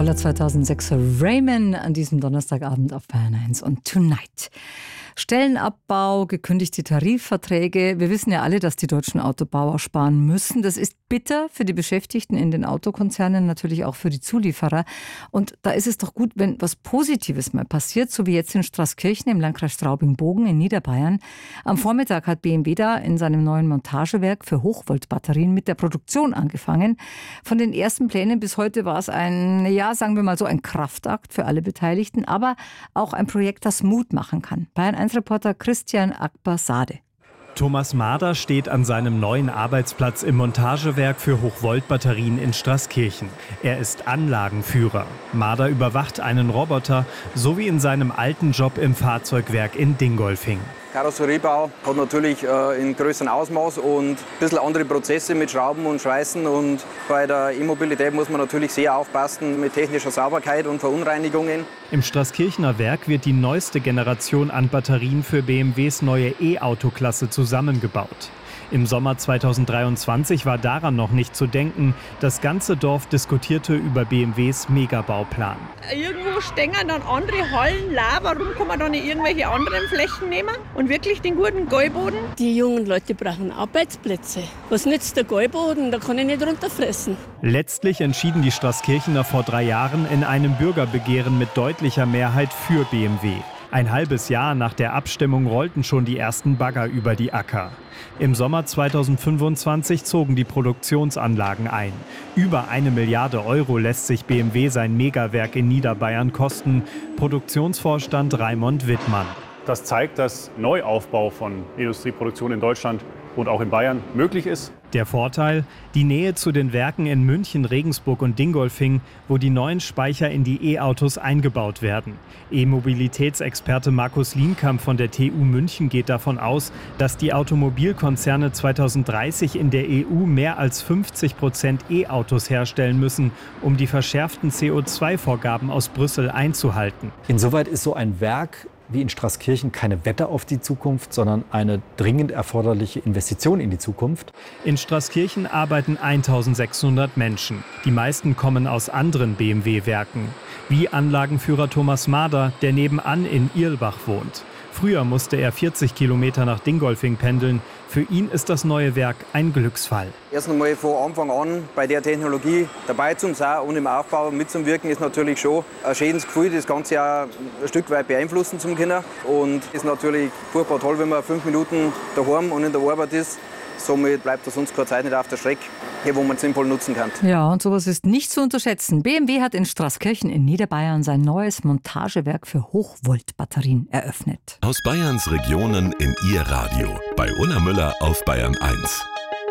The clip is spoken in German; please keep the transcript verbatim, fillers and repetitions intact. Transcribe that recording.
toller zweitausendsechser Raymond an diesem Donnerstagabend auf Bayern eins und Tonight. Stellenabbau, gekündigte Tarifverträge. Wir wissen ja alle, dass die deutschen Autobauer sparen müssen. Das ist bitter für die Beschäftigten in den Autokonzernen, natürlich auch für die Zulieferer. Und da ist es doch gut, wenn was Positives mal passiert, so wie jetzt in Straßkirchen im Landkreis Straubing-Bogen in Niederbayern. Am Vormittag hat B M W da in seinem neuen Montagewerk für Hochvoltbatterien mit der Produktion angefangen. Von den ersten Plänen bis heute war es ein, ja, sagen wir mal so, ein Kraftakt für alle Beteiligten, aber auch ein Projekt, das Mut machen kann. Bayern eins Reporter Christian Akbar-Sade. Thomas Mader steht an seinem neuen Arbeitsplatz im Montagewerk für Hochvoltbatterien in Straßkirchen. Er ist Anlagenführer. Mader überwacht einen Roboter, so wie in seinem alten Job im Fahrzeugwerk in Dingolfing. Karosseriebau hat natürlich äh, in größerem Ausmaß und ein bisschen andere Prozesse mit Schrauben und Schweißen. Und bei der E-Mobilität muss man natürlich sehr aufpassen mit technischer Sauberkeit und Verunreinigungen. Im Straßkirchener Werk wird die neueste Generation an Batterien für B M Ws neue E-Auto-Klasse zusammengebaut. Im Sommer zweitausenddreiundzwanzig war daran noch nicht zu denken. Das ganze Dorf diskutierte über B M Ws Megabauplan. Irgendwo stehen dann andere Hallen leer. Warum kann man da nicht irgendwelche anderen Flächen nehmen und wirklich den guten Gäuboden? Die jungen Leute brauchen Arbeitsplätze. Was nützt der Gäuboden? Da kann ich nicht runterfressen. Letztlich entschieden die Straßkirchener vor drei Jahren in einem Bürgerbegehren mit deutlicher Mehrheit für B M W. Ein halbes Jahr nach der Abstimmung rollten schon die ersten Bagger über die Acker. Im Sommer zweitausendfünfundzwanzig zogen die Produktionsanlagen ein. Über eine Milliarde Euro lässt sich B M W sein Megawerk in Niederbayern kosten. Produktionsvorstand Raimund Wittmann. Das zeigt, dass Neuaufbau von Industrieproduktion in Deutschland und auch in Bayern möglich ist. Der Vorteil? Die Nähe zu den Werken in München, Regensburg und Dingolfing, wo die neuen Speicher in die E-Autos eingebaut werden. E-Mobilitätsexperte Markus Lienkamp von der T U München geht davon aus, dass die Automobilkonzerne zweitausenddreißig in der E U mehr als fünfzig Prozent E-Autos herstellen müssen, um die verschärften C O zwei Vorgaben aus Brüssel einzuhalten. Insoweit ist so ein Werk wie in Straßkirchen keine Wette auf die Zukunft, sondern eine dringend erforderliche Investition in die Zukunft. In Straßkirchen arbeiten eintausendsechshundert Menschen. Die meisten kommen aus anderen B M W-Werken. Wie Anlagenführer Thomas Mader, der nebenan in Irlbach wohnt. Früher musste er vierzig Kilometer nach Dingolfing pendeln. Für ihn ist das neue Werk ein Glücksfall. Erst einmal von Anfang an bei der Technologie dabei zu sein und im Aufbau mitzuwirken, ist natürlich schon ein schönes Gefühl, das Ganze auch ein Stück weit beeinflussen zu können. Und es ist natürlich furchtbar toll, wenn man fünf Minuten daheim und in der Arbeit ist. Somit bleibt das uns keine Zeit nicht auf der Strecke, hier, wo man es sinnvoll nutzen kann. Ja, und sowas ist nicht zu unterschätzen. B M W hat in Straßkirchen in Niederbayern sein neues Montagewerk für Hochvoltbatterien eröffnet. Aus Bayerns Regionen in Ihr Radio. Bei Ulla Müller auf Bayern eins.